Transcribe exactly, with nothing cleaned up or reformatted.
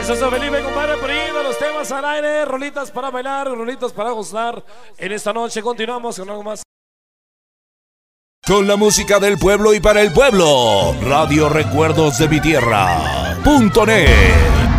Eso, Felipe, compadre, por ahí de los temas al aire, rolitas para bailar, rolitas para gozar. En esta noche continuamos con algo más. Con la música del pueblo y para el pueblo. Radio Recuerdos de mi Tierra punto net.